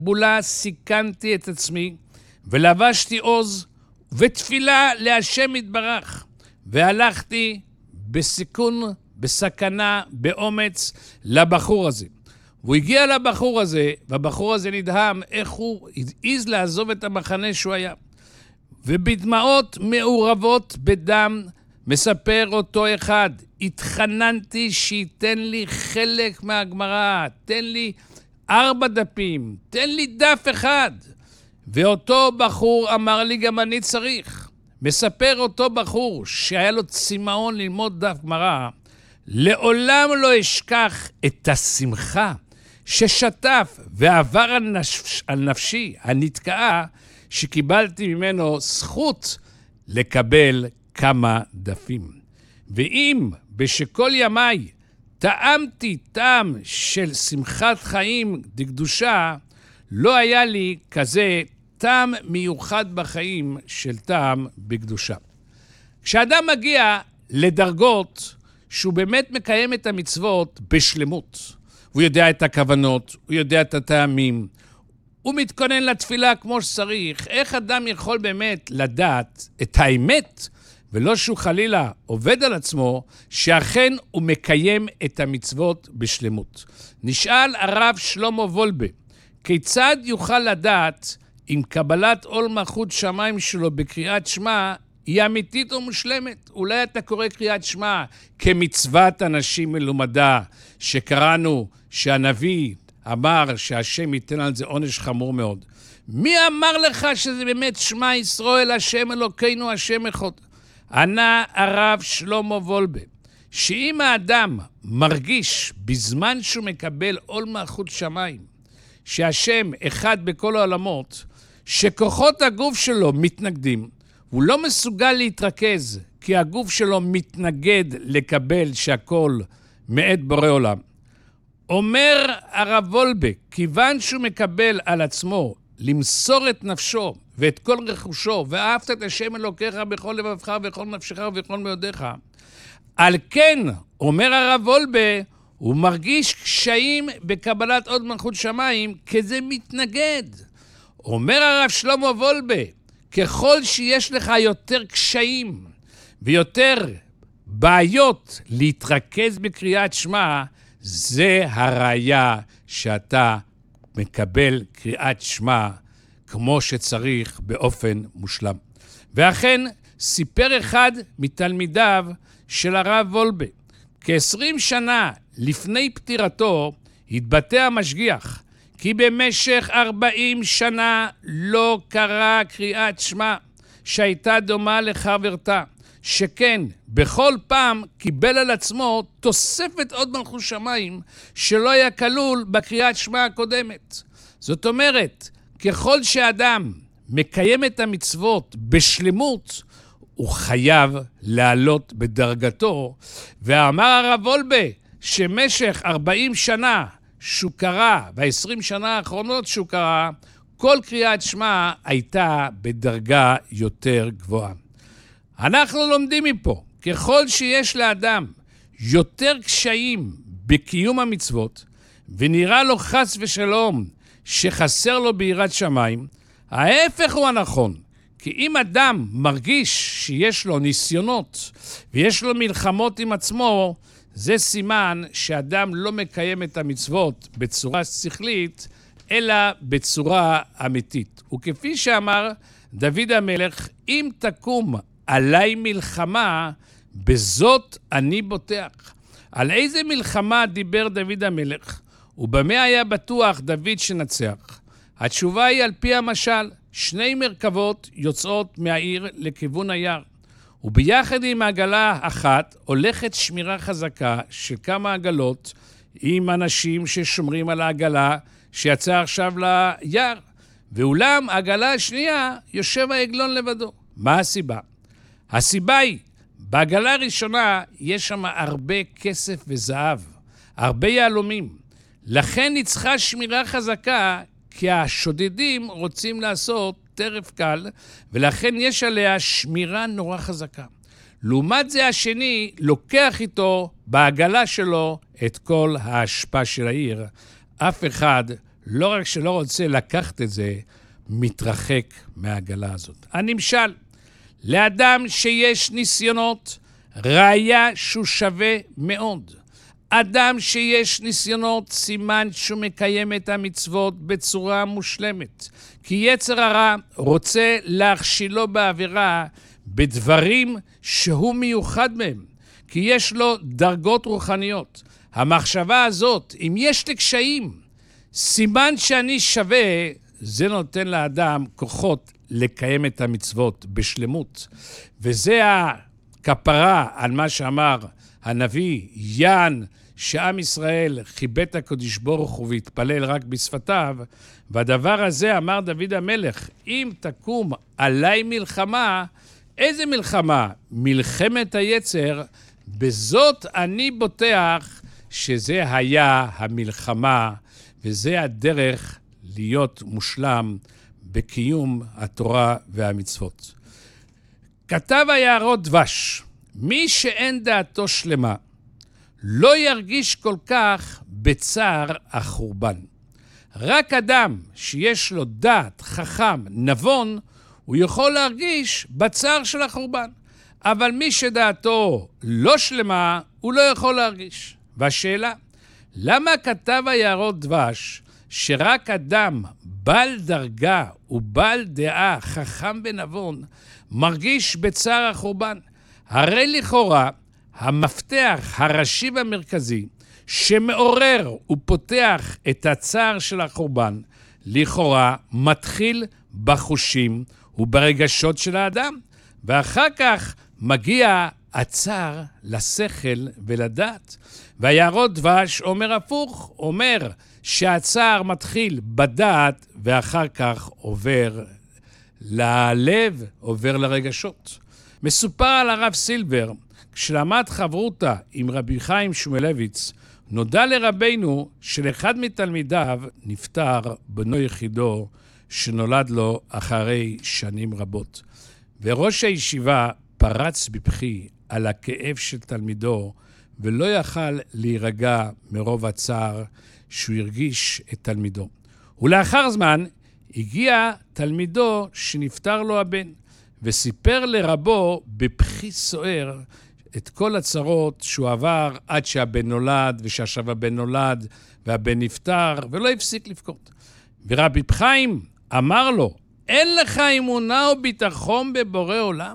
בולה סיכנתי את עצמי, ולבשתי עוז, ותפילה להשם יתברך, והלכתי בסיכון, בסכנה, באומץ, לבחור הזה. והוא הגיע לבחור הזה, והבחור הזה נדהם איך הוא העז לעזוב את המחנה שהוא היה. ובדמעות מעורבות בדם, מספר אותו אחד, התחננתי שייתן לי חלק מהגמרא, תן לי 4 דפים, תן לי דף אחד. ואותו בחור אמר לי, גם אני צריך. מספר אותו בחור שהיה לו צמאון ללמוד דף גמרא, לעולם לא אשכח את השמחה ששטף ועבר על נפשי הנתקעה, שקיבלתי ממנו זכות לקבל כמה דפים. ואם בשכל ימיי טעמתי טעם של שמחת חיים דקדושה, לא היה לי כזה טעם מיוחד בחיים של טעם בקדושה. כשאדם מגיע לדרגות שהוא באמת מקיים את המצוות בשלמות, הוא יודע את הכוונות, הוא יודע את הטעמים, הוא מתכונן לתפילה כמו שצריך, איך אדם יכול באמת לדעת את האמת, ולא שהוא חלילה עובד על עצמו, שאכן הוא מקיים את המצוות בשלמות. נשאל הרב שלמה וולבה, כיצד יוכל לדעת אם קבלת עול מלכות שמיים שלו בקריאת שמע היא אמיתית או מושלמת? אולי אתה קורא קריאת שמע כמצוות אנשים מלומדה, שקראנו שהנביא אמר שהשם ייתן על זה עונש חמור מאוד. מי אמר לך שזה באמת שמע ישראל, השם אלוקינו, השם אחד? ענה הרב שלמה וולבה, שאם האדם מרגיש בזמן שהוא מקבל עול מלכות שמיים, שהשם אחד בכל העולמות, שכוחות הגוף שלו מתנגדים, הוא לא מסוגל להתרכז, כי הגוף שלו מתנגד לקבל שהכל מאת בורא עולם. אומר הרב וולבה, כיוון שהוא מקבל על עצמו למסור את נפשו ואת כל רכושו, ואהבת את השם אלוקיך בכל לבבך ובכל נפשך ובכל מאודיך, על כן, אומר הרב וולבה, הוא מרגיש קשיים בקבלת עוד מלכות שמיים, כי זה מתנגד. אומר הרב שלמה וולבה, ככל שיש לך יותר קשיים ויותר בעיות להתרכז בקריאת שמע, זה הראיה שאתה מקבל קריאת שמע כמו שצריך באופן מושלם. ואכן סיפר אחד מתלמידיו של הרב וולבה, כ-20 שנה לפני פטירתו התבטא המשגיח, כי במשך 40 שנה לא קרא קריאת שמע שהייתה דומה לחברתה, שכן בכל פעם קיבל על עצמו תוספת עוד מלכות שמיים שלא היה כלול בקריאת שמע הקודמת. זאת אומרת, ככל שאדם מקיים את המצוות בשלמות, הוא חייב לעלות בדרגתו. ואמר הרב וולבה שמשך 40 שנה שהוא קרא, ב-20 שנה האחרונות שהוא קרא, כל קריאת שמע הייתה בדרגה יותר גבוהה. אנחנו לומדים מפה, ככל שיש לאדם יותר קשיים בקיום המצוות, ונראה לו חס ושלום שחסר לו ביראת שמיים, ההפך הוא הנכון. כי אם אדם מרגיש שיש לו ניסיונות ויש לו מלחמות עם עצמו, זה סימן שאדם לא מקיים את המצוות בצורה שכלית, אלא בצורה אמיתית. וכפי שאמר דוד המלך, אם תקום עליי מלחמה, בזאת אני בוטח. על איזה מלחמה דיבר דוד המלך? ובמה היה בטוח דוד שנצח? התשובה היא על פי המשל. 2 מרכבות יוצאות מהעיר לכיוון היער, וביחד עם עגלה אחת הולכת שמירה חזקה של כמה עגלות עם אנשים ששומרים על העגלה שיצא עכשיו ליער, ואולם העגלה השנייה יושב העגלון לבדו. מה הסיבה? הסיבה היא, בעגלה הראשונה יש שם הרבה כסף וזהב, הרבה יהלומים, לכן ניצחה שמירה חזקה, כי השודדים רוצים לעשות טרף קל, ולכן יש עליה שמירה נורא חזקה. לעומת זה השני לוקח איתו בעגלה שלו את כל ההשפעה של העיר. אף אחד לא רק שלא רוצה לקחת את זה, מתרחק מהעגלה הזאת. הנמשל, לאדם שיש ניסיונות, ראיה שהוא שווה מאוד. אדם שיש ניסיונות, סימן שהוא מקיים את המצוות בצורה מושלמת. כי יצר הרע רוצה להכשילו בעבירה בדברים שהוא מיוחד מהם. כי יש לו דרגות רוחניות. המחשבה הזאת, אם יש לי קשיים, סימן שאני שווה, זה נותן לאדם כוחות לקיים את המצוות בשלמות. וזה הכפרה על מה שאמר הנביא, יען שעם ישראל חיבד את הקדוש ברוך הוא והתפלל רק בשפתיו, והדבר הזה אמר דוד המלך, אם תקום עליי מלחמה, איזה מלחמה? מלחמת היצר, בזאת אני בוטח שזה היה המלחמה, וזה הדרך להיות מושלם בקיום התורה והמצוות. כתב היערות דבש, מי שאין דעתו שלמה, לא ירגיש כל כך בצער החורבן. רק אדם שיש לו דעת, חכם, נבון, הוא יכול להרגיש בצער של החורבן. אבל מי שדעתו לא שלמה, הוא לא יכול להרגיש. והשאלה, למה כתב היערות דבש שרק אדם בעל דרגה ובעל דעה, חכם ונבון, מרגיש בצער החורבן? הרי לכאורה, המפתח הראשי והמרכזי שמעורר ופותח את הצער של החורבן, לכאורה מתחיל בחושים וברגשות של האדם, ואחר כך מגיע הצער לשכל ולדעת. והיערות דבש אומר הפוך, אומר שהצער מתחיל בדעת ואחר כך עובר ללב, עובר לרגשות. מסופר על הרב סילבר, כשלמד חברותה עם רבי חיים שמואלביץ, נודע לרבינו שלאחד מתלמידיו נפטר בנו יחידו שנולד לו אחרי שנים רבות. וראש הישיבה פרץ בבכי על הכאב של תלמידו, ולא יכל להירגע מרוב הצער שהוא הרגיש את תלמידו. ולאחר זמן הגיע תלמידו שנפטר לו הבן, וסיפר לרבו בבכי סוער את כל הצרות שהוא עבר עד שהבן נולד, ושעכשיו הבן נולד, והבן נפטר, ולא הפסיק לבכות. ורבי חיים אמר לו, אין לך אמונה או ביטחון בבורא עולם?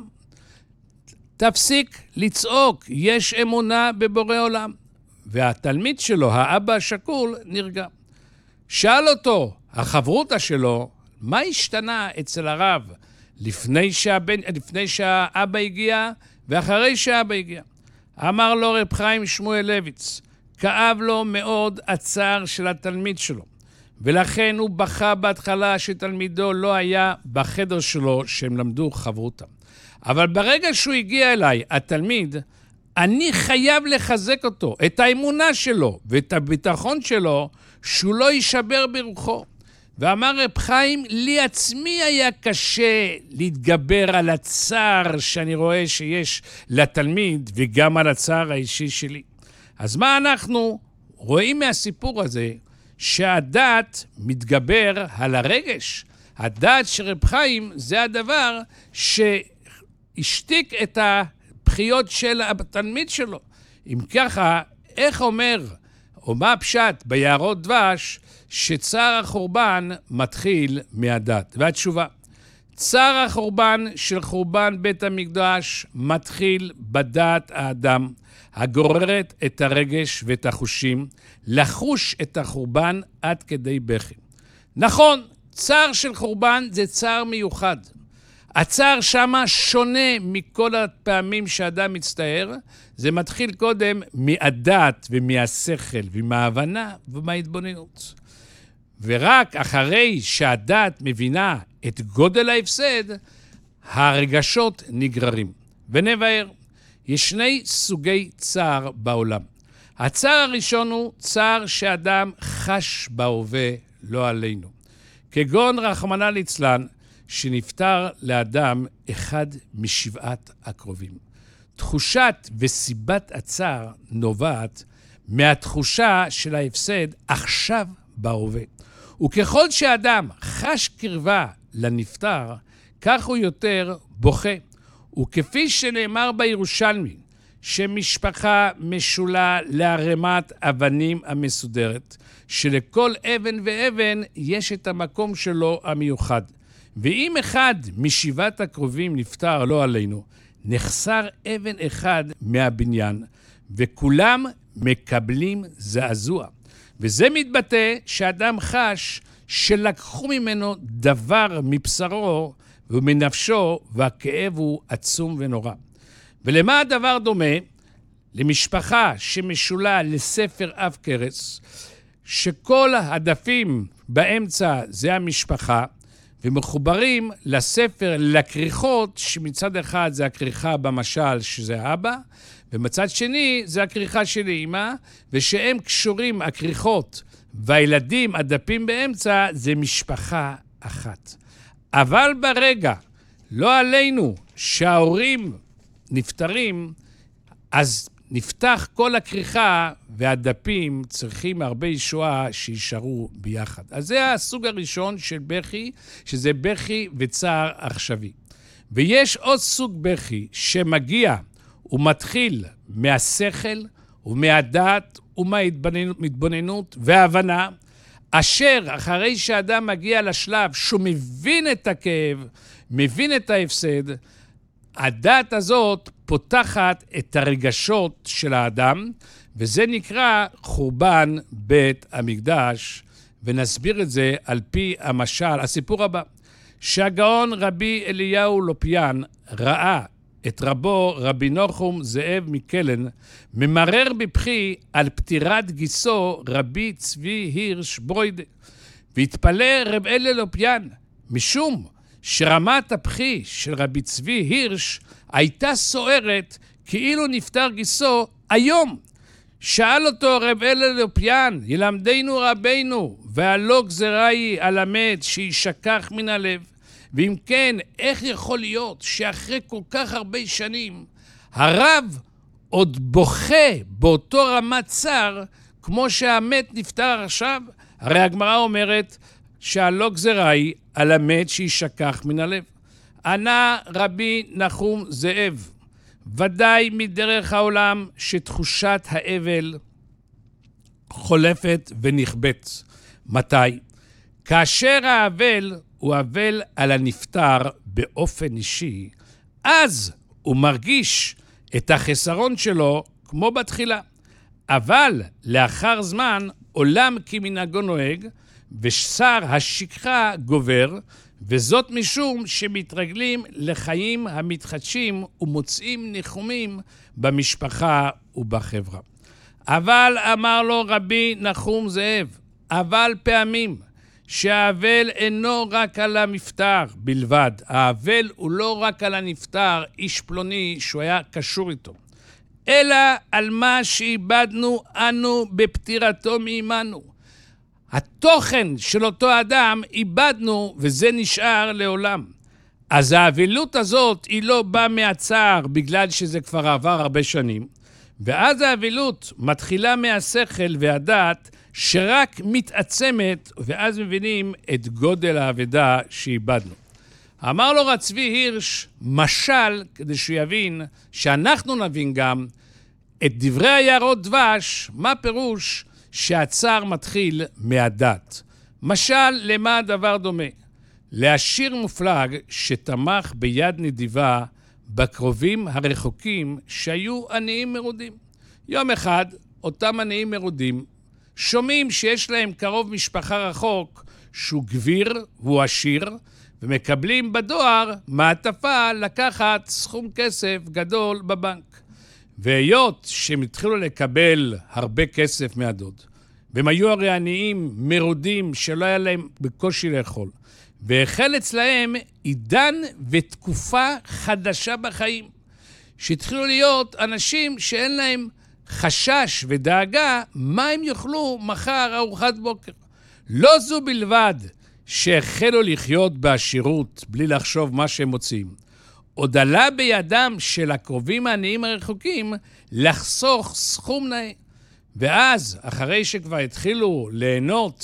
תפסיק לצעוק, יש אמונה בבורא עולם. והתלמיד שלו, האבא השכול, נרגע. שאל אותו, החברותה שלו, מה השתנה אצל הרב לפני שהאבא הגיע ואחרי שהאבא הגיע? אמר לו רב חיים שמואלביץ, כאב לו מאוד הצער של התלמיד שלו, ולכן הוא בכה בהתחלה שתלמידו לא היה בחדר שלו שהם למדו חברותה. אבל ברגע שהוא הגיע אליי, התלמיד, אני חייב לחזק אותו, את האמונה שלו ואת הביטחון שלו, שהוא לא יישבר ברוחו. ואמר רב חיים, לי עצמי היה קשה להתגבר על הצער שאני רואה שיש לתלמיד, וגם על הצער האישי שלי. אז מה אנחנו רואים מהסיפור הזה? שהדעת מתגבר על הרגש. הדעת של רב חיים זה הדבר שהשתיק את הבכיות של התלמיד שלו. אם ככה, איך אומר, או מה הפשט ביערות דבש, שצער החורבן מתחיל מהדעת? והתשובה, צער החורבן של חורבן בית המקדש מתחיל בדעת האדם, הגוררת את הרגש ואת החושים, לחוש את החורבן עד כדי בכי. נכון, צער של חורבן זה צער מיוחד. הצער שמה שונה מכל הפעמים שאדם מצטער, זה מתחיל קודם מהדעת ומהשכל ומההבנה ומההתבוננות. ורק אחרי שהדעת מבינה את גודל ההפסד, הרגשות נגררים. ונבהר, יש שני סוגי צער בעולם. הצער הראשון הוא צער שאדם חש בהווה, לא עלינו. כגון רחמנא ליצלן, שנפטר לאדם אחד משבעת הקרובים. תחושת וסיבת הצער נובעת מהתחושה של ההפסד עכשיו בהווה. וככל שאדם חש קרבה לנפטר, כך הוא יותר בוכה. וכפי שנאמר בירושלמי, שמשפחה משולה לערימת אבנים המסודרת, שלכל אבן ואבן יש את המקום שלו המיוחד. ואם אחד משבעת הקרובים נפטר, לא עלינו, נחסר אבן אחד מהבניין, וכולם מקבלים זעזוע. וזה מתבטא שאדם חש שלקחו ממנו דבר מבשרו ומנפשו, והכאב הוא עצום ונורא. ולמה הדבר דומה? למשפחה שמשולה לספר אב קרס, שכל הדפים באמצע זה המשפחה, ומחוברים לספר לכריכות, שמצד אחד זה הכריכה במשל שזה האבא, ומצד שני זה הכריכה של אמא, ושהם קשורים הכריכות, והילדים, הדפים באמצע, זה משפחה אחת. אבל ברגע, לא עלינו, שההורים נפטרים, אז נפתח כל הכריכה, והדפים צריכים הרבה ישועה שישארו ביחד. אז זה הסוג הראשון של בכי, שזה בכי וצער עכשווי. ויש עוד סוג בכי שמגיע ומתחיל מהשכל ומהדעת ומההתבוננות וההבנה, אשר אחרי שאדם מגיע לשלב שהוא מבין את הכאב, מבין את ההפסד, הדעת הזאת פותחת את הרגשות של האדם, וזה נקרא חורבן בית המקדש, ונסביר את זה על פי המשל, הסיפור הבא, שהגאון רבי אליהו לופיאן ראה את רבו רבי נחום זאב מקלן, ממרר בבכי על פטירת גיסו רבי צבי הירש ברוידה, והתפלא רב אלי לופיאן, משום שרמת הבכי של רבי צבי הירש הייתה סוערת כאילו נפטר גיסו היום. שאל אותו רב אלי לופיאן, ילמדנו רבינו, והלא גזרה היא על המת שישכח מן הלב. ואם כן, איך יכול להיות שאחרי כל כך הרבה שנים, הרב עוד בוכה באותו רמת צער, כמו שהמת נפטר עכשיו? הרי הגמרא אומרת שהלא גזרה היא על המת שישכח מן הלב. ענה רבי נחום זאב, ודאי מדרך העולם שתחושת האבל חולפת ונכבט. מתי? כאשר האבל הוא אבל על הנפטר באופן אישי, אז הוא מרגיש את החסרון שלו כמו בתחילה. אבל לאחר זמן עולם כמנהגו נוהג, ושר השכחה גובר, וזאת משום שמתרגלים לחיים המתחדשים ומוצאים ניחומים במשפחה ובחברה. אבל אמר לו רבי נחום זאב, אבל פעמים שהאבל אינו רק על המפטר בלבד. האבל הוא לא רק על הנפטר, איש פלוני שהוא היה קשור איתו, אלא על מה שאיבדנו אנו בפטירתו מעמנו. התוכן של אותו אדם איבדנו, וזה נשאר לעולם. אז האבלות הזאת היא לא באה מהצער בגלל שזה כבר עבר הרבה שנים, ואז האבלות מתחילה מהשכל והדעת שרק מתעצמת, ואז מבינים את גודל האבדה שאיבדנו. אמר לו רב צבי הירש משל, כדי שהוא יבין, שאנחנו נבין גם את דברי היערות דבש, מה פירוש שהצער מתחיל מהדת. משל, למה הדבר דומה? לעשיר מופלג שתמך ביד נדיבה בקרובים הרחוקים שהיו עניים מרודים. יום אחד, אותם עניים מרודים שומעים שיש להם קרוב משפחה רחוק שהוא גביר והוא עשיר, ומקבלים בדואר מעטפה לקחת סכום כסף גדול בבנק. והיות שהם התחילו לקבל הרבה כסף מהדוד, והם היו הרי עניים מרודים שלא היה להם בקושי לאכול, והחל אצלהם עידן ותקופה חדשה בחיים, שהתחילו להיות אנשים שאין להם חשש ודאגה מה הם יאכלו מחר ארוחת בוקר. לא זו בלבד שהחלו לחיות בעשירות בלי לחשוב מה שהם מוצאים, עוד עלה בידם של הקרובים העניים הרחוקים לחסוך סכום נאה. ואז, אחרי שכבר התחילו ליהנות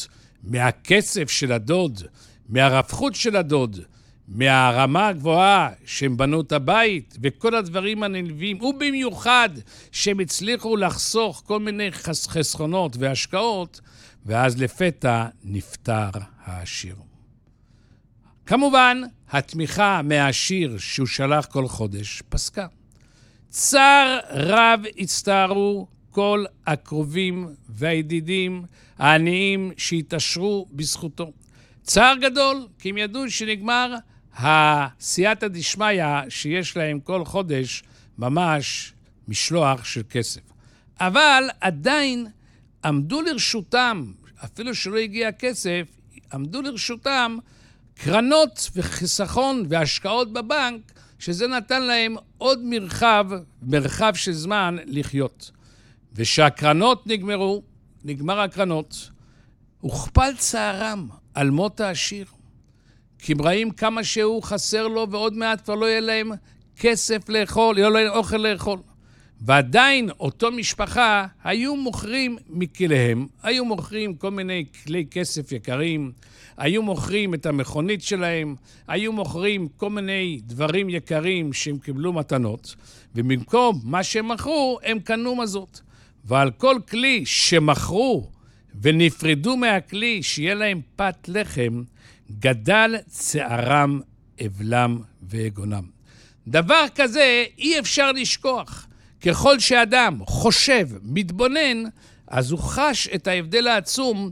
מהכסף של הדוד, מהרווחות של הדוד, מהרמה הגבוהה שהם בנו את הבית, וכל הדברים הנלווים, ובמיוחד שהם הצליחו לחסוך כל מיני חסכונות והשקעות, ואז לפתע נפטר העשיר. כמובן, התמיכה מהעשיר שהוא שלח כל חודש פסקה. צער רב הצטערו כל הקרובים והידידים העניים שהתעשרו בזכותו. צער גדול, כי הם ידעו שנגמר הסייעתא דשמיא שיש להם כל חודש ממש משלוח של כסף. אבל עדיין עמדו לרשותם, אפילו שלא הגיע כסף, עמדו לרשותם קרנות וחיסכון והשקעות בבנק, שזה נתן להם עוד מרחב של זמן לחיות. ושהקרנות נגמרו, נגמר הקרנות, הוכפל צערם על מות העשיר. כי הם רואים כמה שהוא חסר לו, ועוד מעט כבר לא יהיה להם כסף לאכול, לא יהיה להם אוכל לאכול. ועדיין אותו משפחה היו מוכרים מכליהם, היו מוכרים כל מיני כלי כסף יקרים, היו מוכרים את המכונית שלהם, היו מוכרים כל מיני דברים יקרים שהם קיבלו מתנות, ובמקום מה שהם מכרו, הם קנו מזות. ועל כל כלי שמכרו ונפרדו מהכלי שיהיה להם פת לחם, גדל צערם, אבלם ויגונם. דבר כזה אי אפשר לשכוח. ככל שאדם חושב, מתבונן, אז הוא חש את ההבדל העצום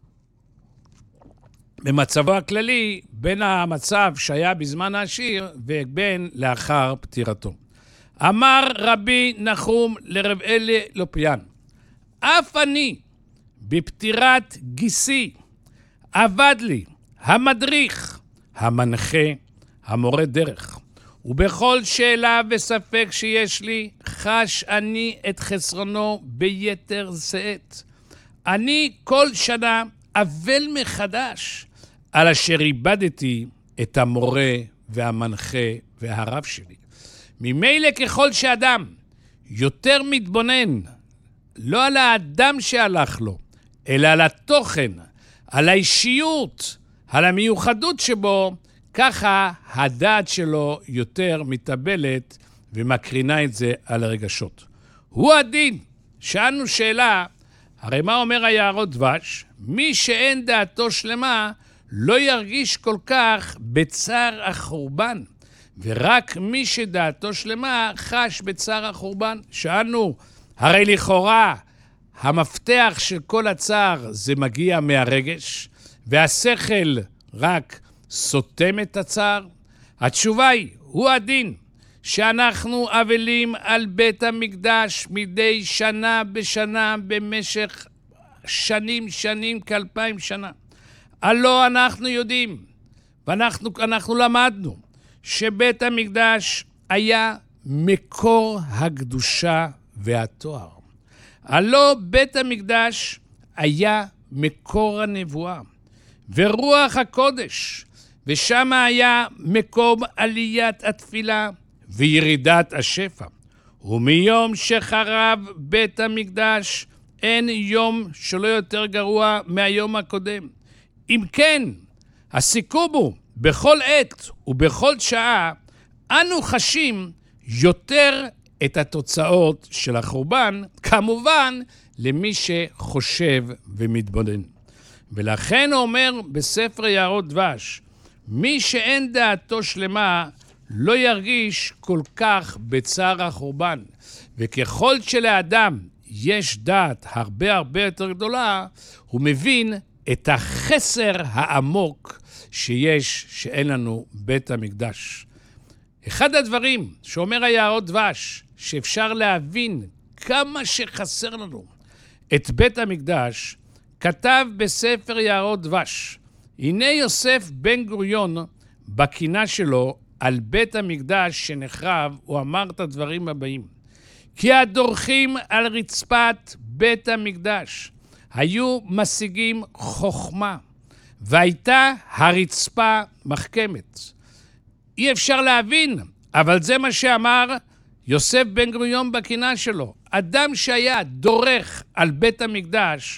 במצבו הכללי בין המצב שהיה בזמן העשיר ובין לאחר פטירתו. אמר רבי נחום לרב אלי לופיאן, אף אני בפטירת גיסי עבד לי המדריך, המנחה, המורה דרך. ובכל שאלה וספק שיש לי, חש אני את חסרונו ביתר שאת. אני כל שנה אבל מחדש על אשר איבדתי את המורה והמנחה והרב שלי. ממילא ככל שאדם יותר מתבונן, לא על האדם שהלך לו, אלא על התוכן, על האישיות, על המיוחדות שבו, ככה הדעת שלו יותר מתאבלת ומקרינה את זה על הרגשות. הוא הדין. שאלנו שאלה, הרי מה אומר היערות דבש? מי שאין דעתו שלמה לא ירגיש כל כך בצער החורבן, ורק מי שדעתו שלמה חש בצער החורבן. שאלנו, הרי לכאורה המפתח של כל הצער זה מגיע מהרגש, והשכל רק סותם את הצער. התשובה היא, הוא הדין, שאנחנו אבלים על בית המקדש מדי שנה בשנה במשך שנים כ2000 שנה. הלא אנחנו יודעים, ואנחנו למדנו, שבית המקדש היה מקור הקדושה והתואר. הלא בית המקדש היה מקור הנבואה ורוח הקודש, ושם היה מקום עליית התפילה וירידת השפע. ומיום שחרב בית המקדש אין יום שלא יותר גרוע מהיום הקודם. אם כן, הסיכום הוא, בכל עת ובכל שעה, אנו חשים יותר את התוצאות של החורבן, כמובן למי שחושב ומתבונן. ולכן הוא אומר בספר יערות דבש, מי שאין דעתו שלמה לא ירגיש כל כך בצער החורבן. וככל שלאדם יש דעת הרבה יותר גדולה, הוא מבין את החסר העמוק שאין לנו בית המקדש. אחד הדברים שאומר היערות דבש, שאפשר להבין כמה שחסר לנו את בית המקדש, כתב בספר יערות דבש. הנה יוסף בן גוריון בקינה שלו על בית המקדש שנחרב, הוא אמר את הדברים הבאים. כי הדורכים על רצפת בית המקדש היו משיגים חוכמה, והייתה הרצפה מחכמת. אי אפשר להבין, אבל זה מה שאמר יוסף בן גוריון בקינה שלו. אדם שהיה דורך על בית המקדש,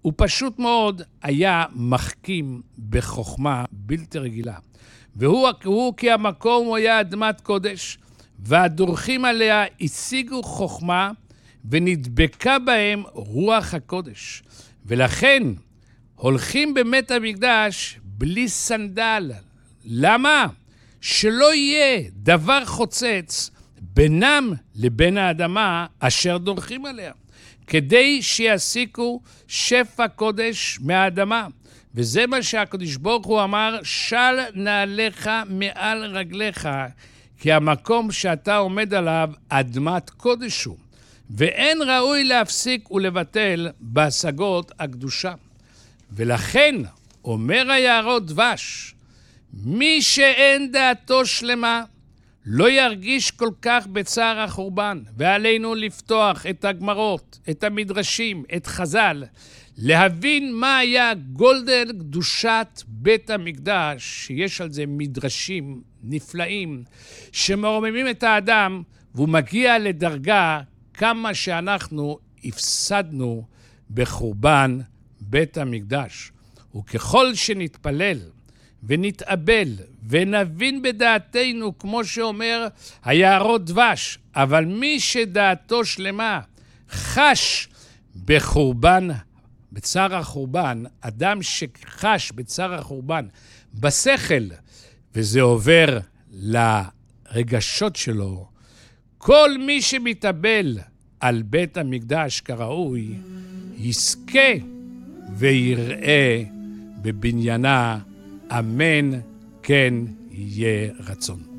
הוא פשוט מאוד היה מחכים בחוכמה בלתי רגילה. והוא כי המקום הוא היה אדמת קודש, והדורכים עליה השיגו חוכמה, ונדבקה בהם רוח הקודש. ולכן הולכים בבית המקדש בלי סנדל. למה? שלא יהיה דבר חוצץ בינם לבין האדמה אשר דורכים עליה, כדי שיסיקו שפע קודש מהאדמה. וזה מה שהקדוש ברוך הוא אמר, של נעליך מעל רגליך, כי המקום שאתה עומד עליו אדמת קודש הוא. ואין ראוי להפסיק ולבטל בהשגות הקדושה. ולכן אומר היערות דבש, מי שאין דעתו שלמה לא ירגיש כל כך בצער החורבן, ועלינו לפתוח את הגמרות, את המדרשים, את חז"ל, להבין מה היה גודל קדושת בית המקדש, שיש על זה מדרשים נפלאים, שמרוממים את האדם, והוא מגיע לדרגה כמה שאנחנו הפסדנו בחורבן בית המקדש. וככל שנתפלל ונתאבל ונבין בדעתנו, כמו שאומר היערות דבש, אבל מי שדעתו שלמה חש בחורבן, בצער החורבן, אדם שחש בצער החורבן בשכל, וזה עובר לרגשות שלו, כל מי שמתאבל על בית המקדש כראוי, יזכה ויראה בבניינה, אמן כן יהיה רצון.